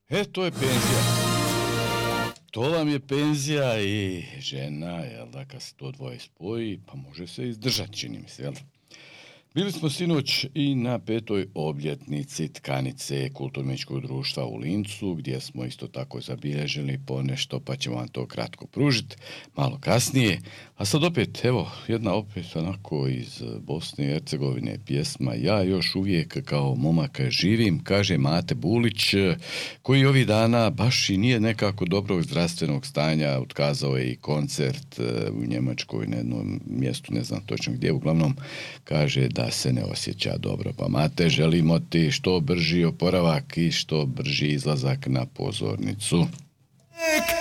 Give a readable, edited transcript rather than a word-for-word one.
To je penzija. To vam je penzija i žena, jel da, kad se to dvoje spoji, pa može se izdržati, čini mi se, jel? Bili smo sinoć i na 5. obljetnici Tkanice kulturno-umjetničkog društva u Lincu, gdje smo isto tako zabilježili ponešto, pa ćemo vam to kratko pružiti malo kasnije. A sad opet, evo, jedna opet onako iz Bosne i Hercegovine pjesma Ja još uvijek kao momak živim, kaže Mate Bulić, koji ovih dana baš i nije nekako dobrog zdravstvenog stanja, otkazao je i koncert u Njemačkoj na jednom mjestu, ne znam točno gdje, uglavnom kaže da se ne osjeća dobro. Pa Mate, želimo ti što brži oporavak i što brži izlazak na pozornicu.